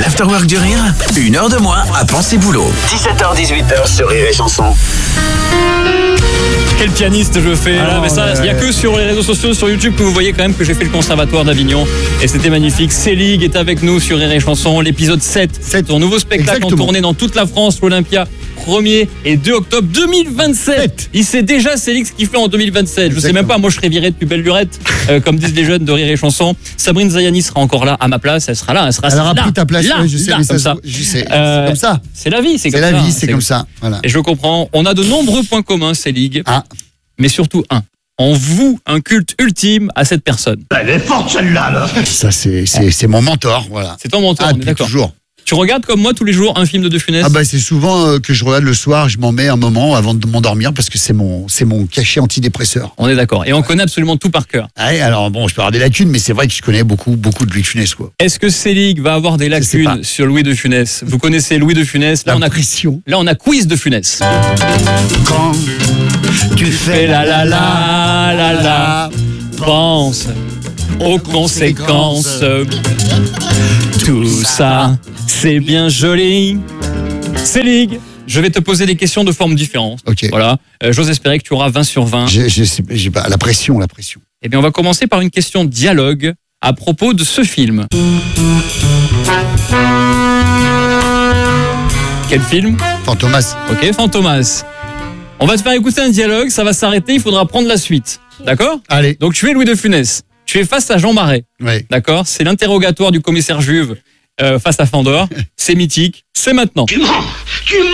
L'Afterwork du Rire, 1 heure de moins à penser boulot. 17h-18h sur Rire et Chanson. Quel pianiste je fais là, mais ça, il n'y a que sur les réseaux sociaux, sur YouTube, que vous voyez quand même que j'ai fait le Conservatoire d'Avignon. Et c'était magnifique. Célig est avec nous sur Rire et Chanson, l'épisode 7. Son nouveau spectacle en tournée dans toute la France, l'Olympia, 1er et 2 octobre 2027. Il sait déjà, Célig, ce qu'il fait en 2027. Je sais même pas, moi je serais viré de plus belle lurette, comme disent les jeunes de Rire et Chanson. Sabrine Zayani sera encore là, à ma place, elle sera là. Elle aura pris ta place, là, je sais, comme ça. C'est comme ça. C'est la vie, c'est comme ça. Voilà. Et je comprends, on a de nombreux points communs, Célig. Mais surtout on voue un culte ultime à cette personne. Elle est forte celle-là, là. Ça c'est mon mentor, voilà. C'est ton mentor, on est d'accord. Toujours. Tu regardes comme moi tous les jours un film de De Funès? C'est souvent que je regarde le soir, je m'en mets un moment avant de m'endormir parce que c'est mon cachet antidépresseur. On est d'accord. Et on connaît absolument tout par cœur. Alors bon, je peux avoir des lacunes, mais c'est vrai que je connais beaucoup de Louis de Funès, quoi. Est-ce que Célig va avoir des lacunes sur Louis de Funès? Vous connaissez Louis de Funès? Là, on a quiz de Funès. Quand tu fais la, pense aux conséquences. Tout ça, c'est bien joli. Célig, je vais te poser des questions de forme différente. Ok. Voilà. J'ose espérer que tu auras 20 sur 20. J'ai pas la pression. Eh bien, on va commencer par une question dialogue à propos de ce film. Quel film? Fantomas. Ok, Fantomas. On va te faire écouter un dialogue, ça va s'arrêter, il faudra prendre la suite. D'accord? Allez. Donc tu es Louis de Funès. Tu es face à Jean Marais. Oui. D'accord? C'est l'interrogatoire du commissaire Juve face à Fandor. C'est mythique. C'est maintenant. Tu mens. Il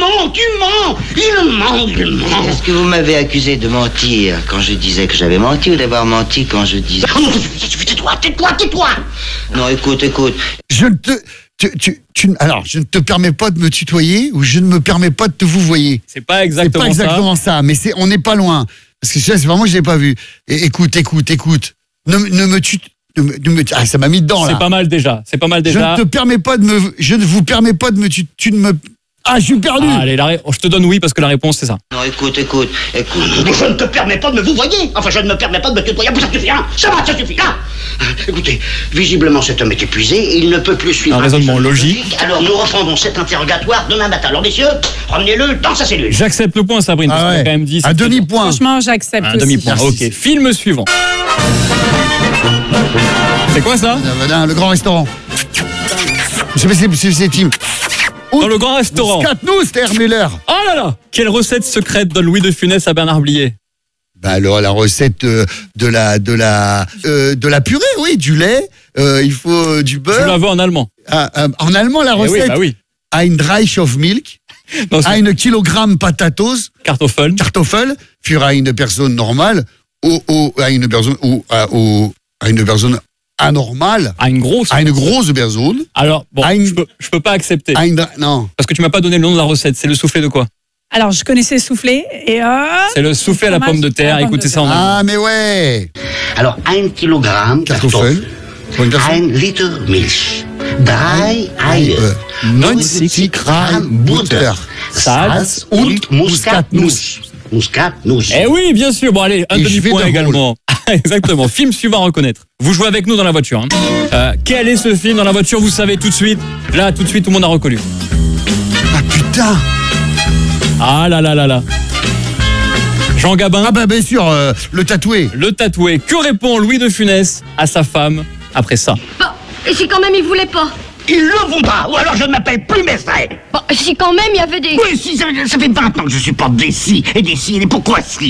ment. Est-ce que vous m'avez accusé de mentir quand je disais que j'avais menti ou d'avoir menti quand je disais... Tais-toi. Non, écoute. Je ne te permets pas de me tutoyer ou je ne me permets pas de te vouvoyer. C'est pas exactement ça, mais on n'est pas loin. Parce que c'est vraiment que je l'ai pas vu. Et écoute. Ne me ça m'a mis dedans là. C'est pas mal déjà. Je ne vous permets pas de me tu ne me. Je suis perdu. Allez, je te donne oui parce que la réponse c'est ça. Non, écoute. Je ne te permets pas de me vouvoyer. Enfin, je ne me permets pas de me tutoyer. Ça suffit, hein. Ça suffit, là. Écoutez, visiblement cet homme est épuisé. Il ne peut plus suivre un raisonnement logique. Alors nous reprendrons cet interrogatoire demain matin. Alors messieurs, ramenez-le dans sa cellule. J'accepte le point, Sabrine. Parce qu'on a quand même dit. Un demi-point. Franchement, j'accepte aussi. Un demi-point. Ok. Film suivant. C'est quoi ça? Le Grand Restaurant. Je sais pas si c'est le film. Dans le Grand Restaurant. Mouscatnous, Müller. Oh là là! Quelle recette secrète donne Louis de Funès à Bernard Blier? La recette de la purée, oui, du lait, il faut du beurre. Je la veux en allemand. En allemand, la recette. Oui. Ein Reich of Milk, ein Kilogramm Potatoes, Kartoffel, für eine Person normale, eine Person anormale, une grosse personne. Alors, bon, je peux pas accepter. Non. Parce que tu m'as pas donné le nom de la recette. C'est le soufflé de quoi? Alors, je connaissais soufflé et... c'est le soufflé à la pomme de terre. Écoutez ça en allemand. Mais ouais. Alors, 1 Kilogramm Kartoffel, 1 Liter Milch, 3 Eier, 90 Gramm Butter, Salz und Muskatnuss. Eh oui, bien sûr. Bon, allez, un demi-point également. Exactement. Film suivant à reconnaître. Vous jouez avec nous dans la voiture. Quel est ce film dans la voiture? Vous savez tout de suite. Là, tout de suite, tout le monde a reconnu. Ah putain. Ah là. Jean Gabin. Bien sûr, le tatoué. Le tatoué. Que répond Louis de Funès à sa femme après ça? Et si quand même il voulait pas? Ils le vont pas, ou alors je ne m'appelle plus Mesret. Si quand même il y avait des... Oui, si, ça fait 20 ans que je supporte des si et des si, et pourquoi si?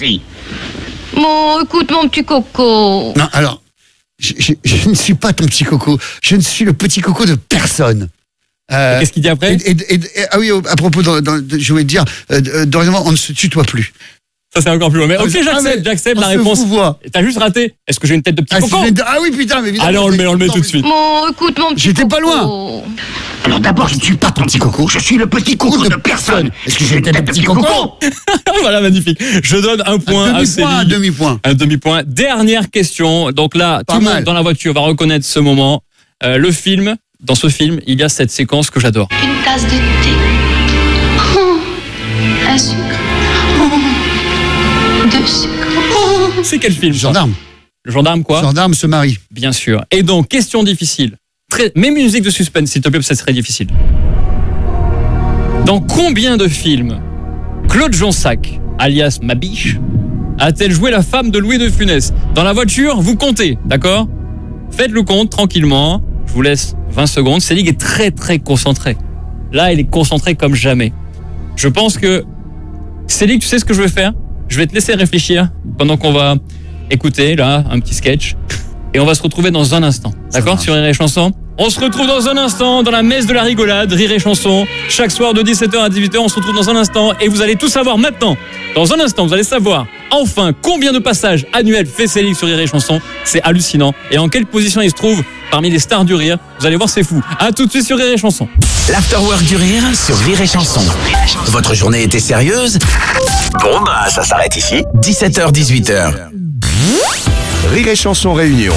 Bon, écoute mon petit coco. Non, alors, je ne suis pas ton petit coco, je ne suis le petit coco de personne. Qu'est-ce qu'il dit après? Ah oui, à propos, je voulais te dire, dorénavant, on ne se tutoie plus. Ça, c'est encore plus loin. Mais ok, j'accepte la réponse. T'as juste raté. Est-ce que j'ai une tête de petit coco? Ah oui, putain, mais évidemment. Allez, on le met tout de suite. Bon, écoute mon petit J'étais coco. pas loin. Alors d'abord, je ne suis pas ton petit coco, je suis le petit coco de personne. Est-ce que j'ai une tête de petit coco? Voilà, magnifique. Je donne un point à Célig. Un demi-point. Dernière question. Donc là, tout le monde dans la voiture va reconnaître ce moment. Dans ce film, il y a cette séquence que j'adore. Une tasse de thé. Un sucre. 2 sucres. C'est quel film? Gendarme. Le gendarme quoi? Gendarme se marie. Bien sûr. Et donc, question difficile. Mets une musique de suspense, s'il te plaît, parce que ça serait difficile. Dans combien de films Claude Jonsac, alias Mabiche, a-t-elle joué la femme de Louis de Funès? Dans la voiture, vous comptez, d'accord? Faites le compte tranquillement. Je vous laisse 20 secondes. Selig est très très concentré. Là, il est concentré comme jamais. Je pense que Selig, tu sais ce que je vais faire? Je vais te laisser réfléchir pendant qu'on va écouter là un petit sketch. Et on va se retrouver dans un instant. D'accord? Sur Rire et Chanson. On se retrouve dans un instant dans la messe de la rigolade, Rire et Chanson. Chaque soir de 17h à 18h, on se retrouve dans un instant. Et vous allez tout savoir maintenant. Dans un instant, vous allez savoir enfin combien de passages annuels fait Selig sur Rire et Chanson. C'est hallucinant. Et en quelle position il se trouve parmi les stars du rire. Vous allez voir, c'est fou. À tout de suite sur Rire et Chanson. L'Afterwork du Rire sur Rire et Chanson. Votre journée était sérieuse? Bon, bah, ça s'arrête ici. 17h, 18h. Rire et Chanson Réunion.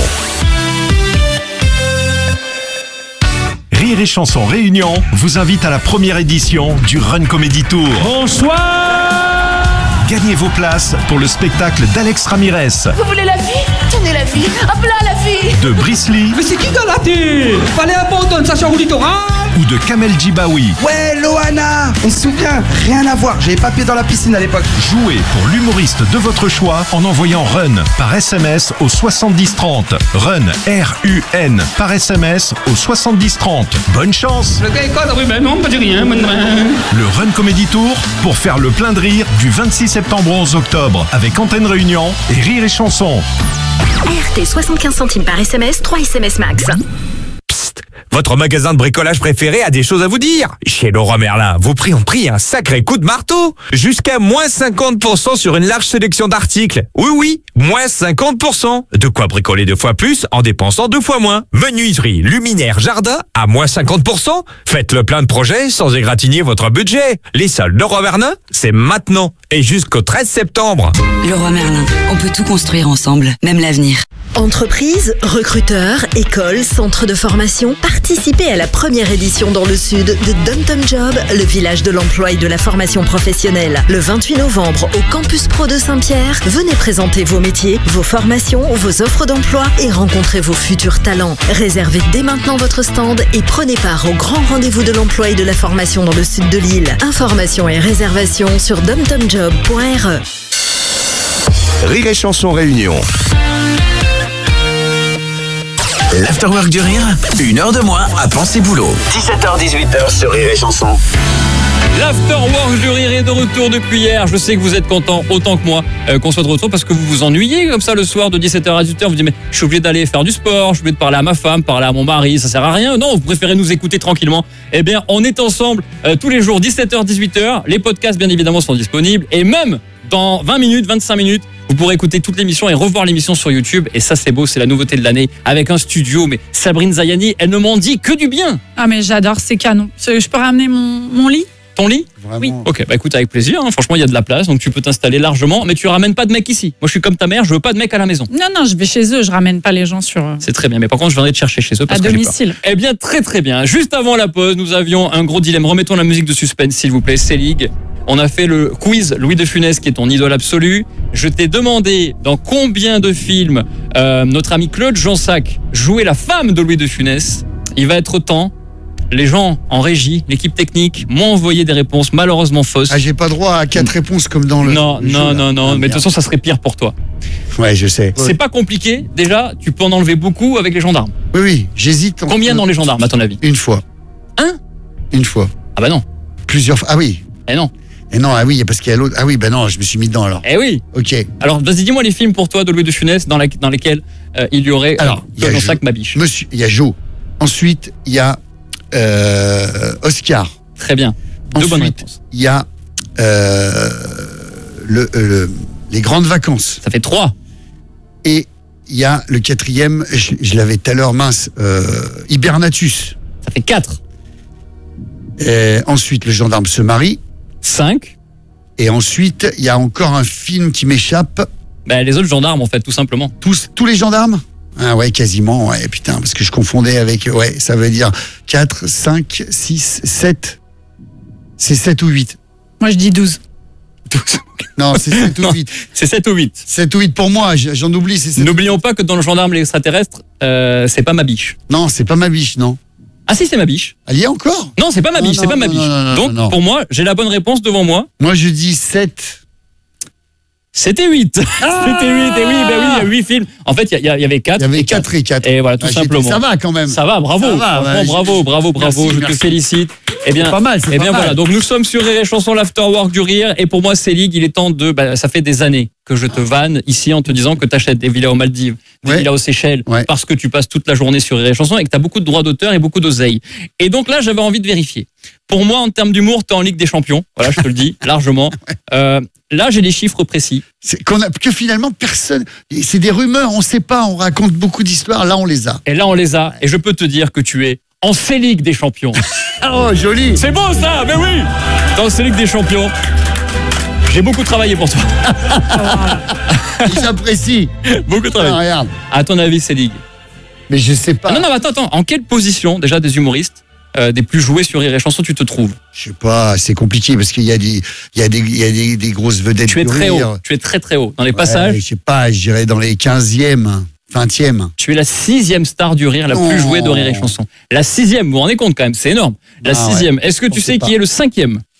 Rire et Chanson Réunion vous invite à la première édition du Run Comedy Tour. Bonsoir! Gagnez vos places pour le spectacle d'Alex Ramirez. Vous voulez la vie? Tenez la vie. Hop là, la vie. De Brice Lee. Mais c'est qui dans la tête? Fallait abandonner ça sur le littoral. Ou de Kamel Djibaoui. Ouais, Loana, on se souvient, rien à voir, j'avais pas pied dans la piscine à l'époque. Jouez pour l'humoriste de votre choix en envoyant RUN par SMS au 7030. RUN, R-U-N, par SMS au 7030. Bonne chance. Le gars est quoi? Oui, ben non, pas du rien. Le Run Comedy Tour pour faire le plein de rire du 26 septembre au 11 octobre avec Antenne Réunion et Rire et Chanson. RT 75 centimes par SMS, 3 SMS max. Votre magasin de bricolage préféré a des choses à vous dire. Chez Leroy Merlin, vos prix ont pris un sacré coup de marteau. Jusqu'à moins 50% sur une large sélection d'articles. Oui, moins 50%. De quoi bricoler 2 fois plus en dépensant 2 fois moins. Menuiserie, luminaire, jardin à moins 50%. Faites le plein de projets sans égratigner votre budget. Les soldes Leroy Merlin, c'est maintenant et jusqu'au 13 septembre. Leroy Merlin, on peut tout construire ensemble, même l'avenir. Entreprises, recruteurs, écoles, centres de formation, participez à la première édition dans le sud de Dom Tom Job, le village de l'emploi et de la formation professionnelle. Le 28 novembre au Campus Pro de Saint-Pierre, venez présenter vos métiers, vos formations, vos offres d'emploi et rencontrer vos futurs talents. Réservez dès maintenant votre stand et prenez part au grand rendez-vous de l'emploi et de la formation dans le sud de l'île. Informations et réservations sur domtomjob.re. Rire et Chanson Réunion. L'Afterwork du Rire, 1 heure de moins à penser boulot. 17h, 18h sur Rire et Chanson. L'Afterwork du Rire est de retour depuis hier. Je sais que vous êtes contents autant que moi qu'on soit de retour parce que vous vous ennuyez comme ça le soir de 17h à 18h. Vous dites mais je suis obligé d'aller faire du sport, je suis obligé de parler à ma femme, parler à mon mari, ça sert à rien. Non, vous préférez nous écouter tranquillement. Eh bien, on est ensemble tous les jours 17h, 18h. Les podcasts bien évidemment sont disponibles et même dans 20 minutes, 25 minutes, vous pourrez écouter toute l'émission et revoir l'émission sur YouTube. Et ça, c'est beau, c'est la nouveauté de l'année. Avec un studio, mais Sabrine Zayani, elle ne m'en dit que du bien. Ah, mais j'adore, c'est canon. Je peux ramener mon lit? Ton lit? Vraiment. Oui. Ok, bah écoute, avec plaisir. Hein. Franchement, il y a de la place, donc tu peux t'installer largement. Mais tu ramènes pas de mec ici. Moi, je suis comme ta mère, je veux pas de mec à la maison. Non, je vais chez eux, je ramène pas les gens sur... C'est très bien, mais par contre, je viendrai te chercher chez eux parce à que domicile. Eh bien, très très bien. Juste avant la pause, nous avions un gros dilemme. Remettons la musique de suspense, s'il vous plaît. Selig. On a fait le quiz Louis de Funès, qui est ton idole absolue. Je t'ai demandé dans combien de films notre ami Claude Jonsac jouait la femme de Louis de Funès. Il va être temps. Les gens en régie, l'équipe technique, m'ont envoyé des réponses malheureusement fausses. Ah, j'ai pas droit à 4 réponses comme dans le. Non, le jeu, non. Mais de toute façon, ça serait pire pour toi. Ouais, je sais. C'est pas compliqué. Déjà, tu peux en enlever beaucoup avec les gendarmes. Oui, j'hésite. Combien dans les gendarmes, à ton avis? Une fois. Une fois. Ah bah non. Plusieurs fois. Ah oui. Eh non. Et non, ah oui, parce qu'il y a l'autre. Ah oui, ben non, je me suis mis dedans alors. Eh oui. Ok. Alors, vas-y, dis-moi les films pour toi de Louis de Funès dans lesquels il y aurait Claude Jonsac, Mabiche. Monsieur, il y a Joe. Ensuite, il y a Oscar. Très bien. Deux bonnes réponses. Il y a les grandes vacances. Ça fait 3. Et il y a le 4e, je l'avais tout à l'heure, mince, Hibernatus. Ça fait 4. Ensuite, le gendarme se marie. 5. Et ensuite, il y a encore un film qui m'échappe. Ben, les autres gendarmes, en fait, tout simplement. Tous les gendarmes? Ah ouais, quasiment, ouais, putain, parce que je confondais avec, ouais, ça veut dire 4, 5, 6, 7. C'est 7 ou 8. Moi, je dis 12. 12. Non, c'est 7 ou 8. C'est 7 ou 8. 7 ou 8 pour moi, j'en oublie. N'oublions pas que dans le gendarme et l'extraterrestre, c'est pas ma biche. Non, c'est pas ma biche, non. Ah si, c'est ma biche. Elle y est encore? Non, c'est pas ma biche, c'est pas ma biche. Donc, pour moi, j'ai la bonne réponse devant moi. Moi, je dis 7. C'était 8. C'était 8, et oui, ben oui, il y a 8 films. En fait, il y avait 4. Il y avait 4 et 4. Et voilà, tout simplement. Ça va quand même. Ça va, bravo. Ça va, ouais, bravo, merci, je te félicite. Eh bien, c'est pas mal, c'est pas mal. Voilà. Donc, nous sommes sur Rire et Chanson, l'Afterwork du rire. Et pour moi, Célig, il est temps de, ça fait des années que je te vanne ici en te disant que tu achètes des villas aux Maldives, des villas aux Seychelles, parce que tu passes toute la journée sur Rire et Chanson et que tu as beaucoup de droits d'auteur et beaucoup d'oseille. Et donc là, j'avais envie de vérifier. Pour moi, en termes d'humour, tu es en Ligue des Champions. Voilà, je te le dis, largement. Là, j'ai des chiffres précis. Que finalement, personne. C'est des rumeurs, on ne sait pas, on raconte beaucoup d'histoires. Là, on les a. Et là, on les a. Et je peux te dire que tu es en C-Ligue des Champions. Oh, joli. C'est beau ça, mais oui. Dans C-Ligue des Champions. J'ai beaucoup travaillé pour toi. J'apprécie. Beaucoup travaillé. Ah, regarde. À ton avis, Célig? Mais je sais pas. Ah, non, attends. En quelle position, déjà, des humoristes, des plus joués sur Rire et Chanson, tu te trouves? Je sais pas, c'est compliqué parce qu'il y a des grosses vedettes. Tu es très haut. Tu es très très haut. Dans les passages. Je sais pas, je dirais dans les 15e. 20e. Tu es la 6e star du rire, la plus jouée de Rire et Chanson. La 6e, vous vous rendez compte quand même, c'est énorme. La 6e. Est-ce que tu sais qui est le 5e?